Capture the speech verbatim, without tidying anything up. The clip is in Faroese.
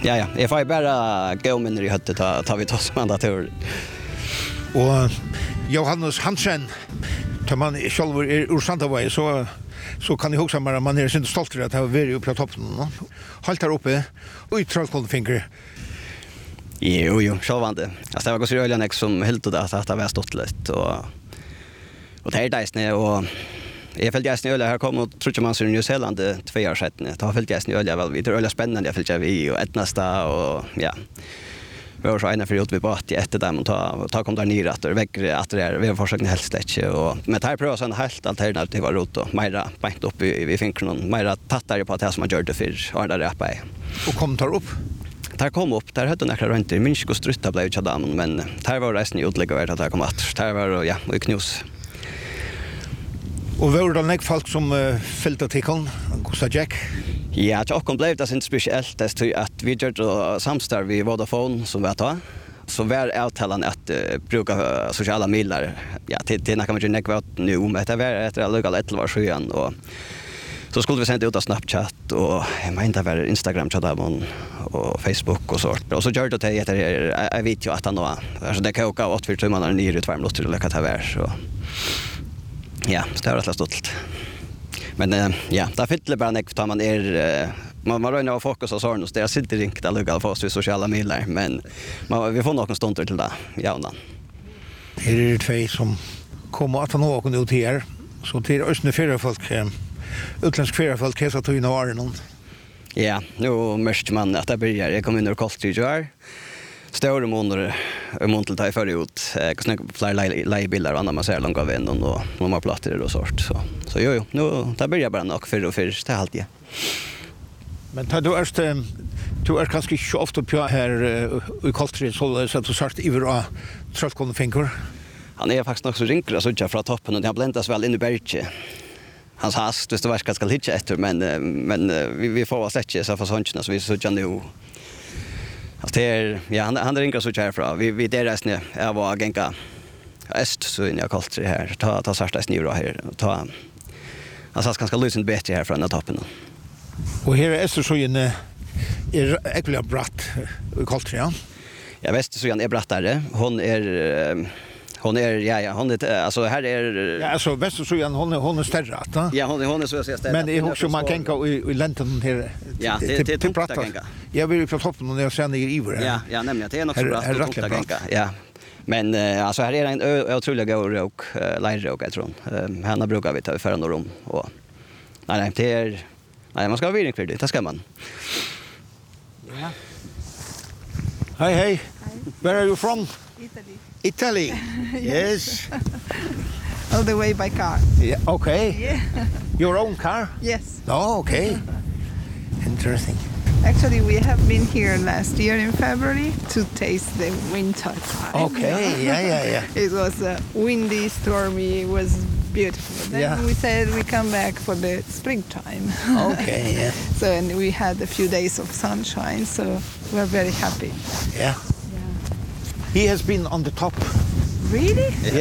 Ja, ja. Jag får bara gå minner i höttet ta ta vi tar som andra tur. Och Johannes Hansen, tar man själv är ur Sandavai så så kan ni också bara man är så stolt över att ha varit uppe på toppen. Halt där uppe och i Trollkonfinger. Jo, jo, självande. Alltså det var så öliga näck som helt och att det var stått lite och och det är där och jag följde jag öliga här kom och tror jag man ser i New Zealand två år sedan. Det har följt jag öliga väl vi det är öliga spännande jag följde vi och etnasta och ja. Vi har så ena för ut vi bara till ett där man ta ta kom där ner att det väcker att det är vi har försökt helt släcke och med här pröva sån helt alternativ var rot och mera bänkt upp i vi finker någon mera tattare på att det som man gör det för och där uppe. Och kom tar upp. Där kom upp där hade några runt i Minsk och strutta blev ju damen men där var resten ju utlägga vart att det kom att där var ja och knus. Och var det några folk som uh, följde artikeln Gustav Jack? Ja, jag kom blev det inte speciellt det till att vi gjorde samstarv vid Vodafone som var ta. Så var avtalan att uh, bruka sociala medier. Ja, till till när kan man ju näkva nu med det var efter lokal ett var sjuan och så skulle vi sända ut av Snapchat och jag menar det var Instagram chatten och Facebook och sånt. Och så gör det att jag jag vet ju att han då alltså det kan åka åt för timmarna ner ut två minuter eller vad det var så. Ja, det var rätt stolt. Men uh, ja, där fyller bara när tar man är uh, man man rör nog fokus och sånt och det sitter inte där lokal fast i sociala medier men man, vi får nog en stund till det. Ja, då. Här är det två som kommer att nå och ut här så till östne fyra folk eh, utländsk fyra folk här så tog in var någon. Ja, nu märker man att det börjar jag kommer in ur Kolstryjar. Stora månader måntel ta i förra ut. Jag snackar fler lejbilder och andra man ser långt av en och några plattor och sånt så. Så jo jo, nu där börjar bara nog för och för det halt ja. Men tar du erst du är kanske inte ofta på här i Kolstryjar så så att du sagt över Trollkonfinger. Han är faktiskt nog så rinklig så jag från toppen och det har bländas väl in i berget. Hans hast, det var ska hitta efter men men vi vi får vara säkert så för sånt så vi så kan nu. Alltså det är ja han han ringer så härifrån. Vi vi där resten jag var genka öst så in jag kallt det här. Ta ta svarta snö här ta. Alltså ska ska lösa bättre här från toppen. Och här är så så en är äckliga bratt i kallt ja. Ja, väst så är brattare. Hon är hon är ja ja hon är alltså här är ja alltså väster så igen hon är hon är större att ja hon är hon är så att säga större men det är också man kan gå i i länten här ja det det är prata gänga jag vill på toppen och jag ser ner i över ja ja nämligen det är något så bra att prata gänga ja men uh, alltså här är en otroligt god rock uh, line rock jag tror uh, henne brukar vi ta för några rum och nej nej det är nej man ska vara villig för det det ska man ja hej hej where are you from Italy. Italy. Yes. All the way by car. Yeah, okay. Yeah. Your own car? Yes. Oh, okay. Interesting. Actually, we have been here last year in February to taste the winter time. Okay, yeah, yeah, yeah. It was uh, windy, stormy, it was beautiful. Then yeah. we said we come back for the springtime. Okay, yeah. So and we had a few days of sunshine, so we're very happy. Yeah. He has been on the top. Really? Yeah.